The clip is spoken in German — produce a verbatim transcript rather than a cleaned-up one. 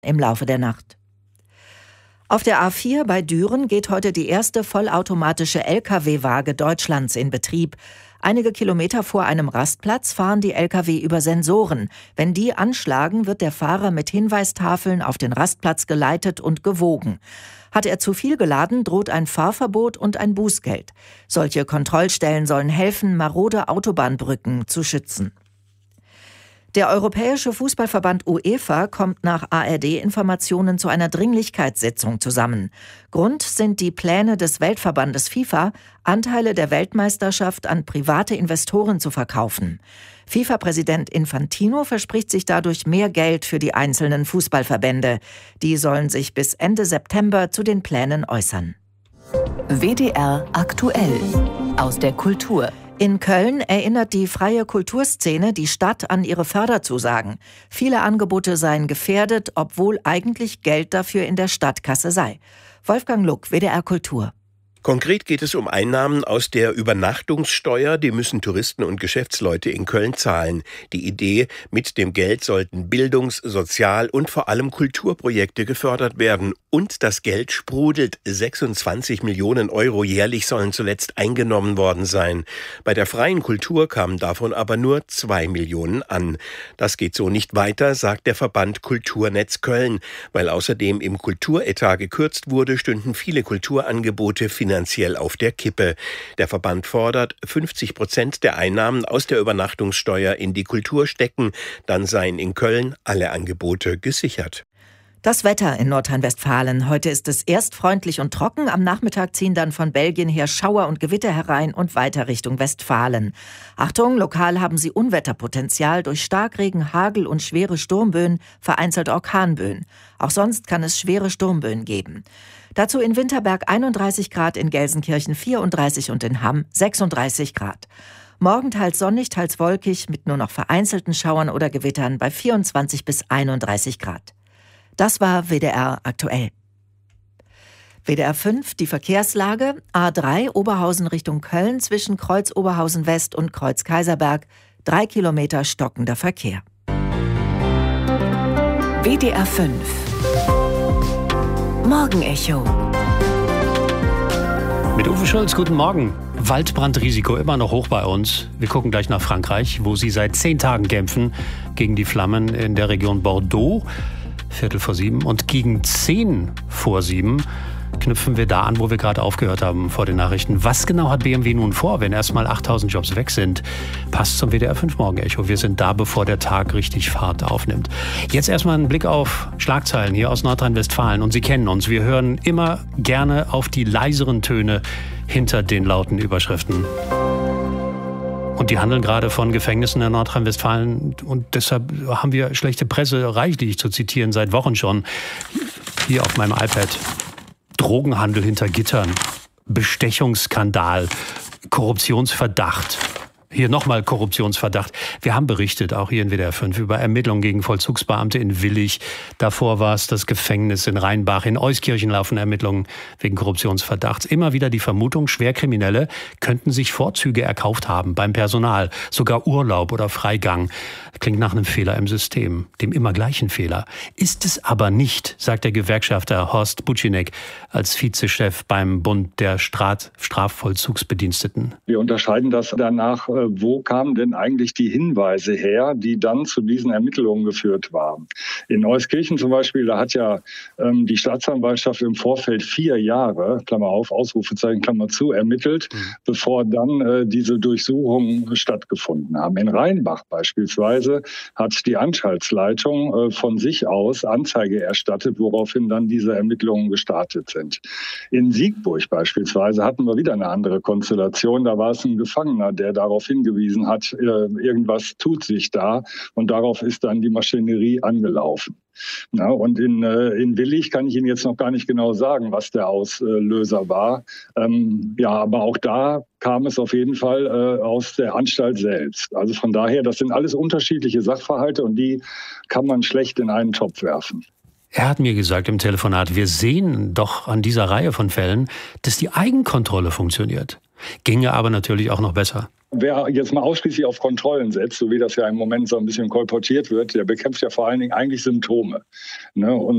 im Laufe der Nacht. Auf der A vier bei Düren geht heute die erste vollautomatische L K W-Waage Deutschlands in Betrieb. Einige Kilometer vor einem Rastplatz fahren die L K W über Sensoren. Wenn die anschlagen, wird der Fahrer mit Hinweistafeln auf den Rastplatz geleitet und gewogen. Hat er zu viel geladen, droht ein Fahrverbot und ein Bußgeld. Solche Kontrollstellen sollen helfen, marode Autobahnbrücken zu schützen. Der Europäische Fußballverband UEFA kommt nach A R D-Informationen zu einer Dringlichkeitssitzung zusammen. Grund sind die Pläne des Weltverbandes FIFA, Anteile der Weltmeisterschaft an private Investoren zu verkaufen. FIFA-Präsident Infantino verspricht sich dadurch mehr Geld für die einzelnen Fußballverbände. Die sollen sich bis Ende September zu den Plänen äußern. W D R aktuell aus der Kultur. In Köln erinnert die freie Kulturszene die Stadt an ihre Förderzusagen. Viele Angebote seien gefährdet, obwohl eigentlich Geld dafür in der Stadtkasse sei. Wolfgang Luck, W D R Kultur. Konkret geht es um Einnahmen aus der Übernachtungssteuer, die müssen Touristen und Geschäftsleute in Köln zahlen. Die Idee, mit dem Geld sollten Bildungs-, Sozial- und vor allem Kulturprojekte gefördert werden. Und das Geld sprudelt. sechsundzwanzig Millionen Euro jährlich sollen zuletzt eingenommen worden sein. Bei der freien Kultur kamen davon aber nur zwei Millionen an. Das geht so nicht weiter, sagt der Verband Kulturnetz Köln. Weil außerdem im Kulturetat gekürzt wurde, stünden viele Kulturangebote finanziell finanziell auf der Kippe. Der Verband fordert, fünfzig Prozent der Einnahmen aus der Übernachtungssteuer in die Kultur stecken. Dann seien in Köln alle Angebote gesichert. Das Wetter in Nordrhein-Westfalen. Heute ist es erst freundlich und trocken. Am Nachmittag ziehen dann von Belgien her Schauer und Gewitter herein und weiter Richtung Westfalen. Achtung, lokal haben sie Unwetterpotenzial durch Starkregen, Hagel und schwere Sturmböen, vereinzelt Orkanböen. Auch sonst kann es schwere Sturmböen geben. Dazu in Winterberg einunddreißig Grad, in Gelsenkirchen vierunddreißig und in Hamm sechsunddreißig Grad. Morgen teils sonnig, teils wolkig mit nur noch vereinzelten Schauern oder Gewittern bei vierundzwanzig bis einunddreißig Grad. Das war W D R aktuell. W D R fünf, die Verkehrslage. A drei, Oberhausen Richtung Köln zwischen Kreuz Oberhausen West und Kreuz Kaiserberg. Drei Kilometer stockender Verkehr. W D R fünf Morgenecho. Mit Uwe Schulz, guten Morgen. Waldbrandrisiko immer noch hoch bei uns. Wir gucken gleich nach Frankreich, wo sie seit zehn Tagen kämpfen gegen die Flammen in der Region Bordeaux. Viertel vor sieben. Und gegen zehn vor sieben knüpfen wir da an, wo wir gerade aufgehört haben vor den Nachrichten. Was genau hat B M W nun vor, wenn erstmal achttausend Jobs weg sind? Passt zum W D R fünf Morgenecho. Wir sind da, bevor der Tag richtig Fahrt aufnimmt. Jetzt erstmal ein Blick auf Schlagzeilen hier aus Nordrhein-Westfalen. Und Sie kennen uns. Wir hören immer gerne auf die leiseren Töne hinter den lauten Überschriften. Und die handeln gerade von Gefängnissen in Nordrhein-Westfalen. Und deshalb haben wir schlechte Presse, reichlich zu zitieren, seit Wochen schon. Hier auf meinem iPad. Drogenhandel hinter Gittern, Bestechungsskandal, Korruptionsverdacht. Hier nochmal Korruptionsverdacht. Wir haben berichtet, auch hier in W D R fünf, über Ermittlungen gegen Vollzugsbeamte in Willich. Davor war es das Gefängnis in Rheinbach. In Euskirchen laufen Ermittlungen wegen Korruptionsverdachts. Immer wieder die Vermutung, Schwerkriminelle könnten sich Vorzüge erkauft haben beim Personal. Sogar Urlaub oder Freigang. Klingt nach einem Fehler im System, dem immer gleichen Fehler. Ist es aber nicht, sagt der Gewerkschafter Horst Bucinek als Vizechef beim Bund der Straf- Strafvollzugsbediensteten. Wir unterscheiden das danach, wo kamen denn eigentlich die Hinweise her, die dann zu diesen Ermittlungen geführt waren. In Euskirchen zum Beispiel, da hat ja ähm, die Staatsanwaltschaft im Vorfeld vier Jahre, Klammer auf, Ausrufezeichen, Klammer zu, ermittelt, mhm. bevor dann äh, diese Durchsuchungen stattgefunden haben. In Rheinbach beispielsweise hat die Anstaltsleitung äh, von sich aus Anzeige erstattet, woraufhin dann diese Ermittlungen gestartet sind. In Siegburg beispielsweise hatten wir wieder eine andere Konstellation. Da war es ein Gefangener, der darauf hingewiesen hat, irgendwas tut sich da, und darauf ist dann die Maschinerie angelaufen. Ja, und in, in Willich kann ich Ihnen jetzt noch gar nicht genau sagen, was der Auslöser war. Ähm, ja, aber auch da kam es auf jeden Fall äh, aus der Anstalt selbst. Also von daher, das sind alles unterschiedliche Sachverhalte und die kann man schlecht in einen Topf werfen. Er hat mir gesagt im Telefonat, wir sehen doch an dieser Reihe von Fällen, dass die Eigenkontrolle funktioniert. Ginge aber natürlich auch noch besser. Wer jetzt mal ausschließlich auf Kontrollen setzt, so wie das ja im Moment so ein bisschen kolportiert wird, der bekämpft ja vor allen Dingen eigentlich Symptome. Ne? Und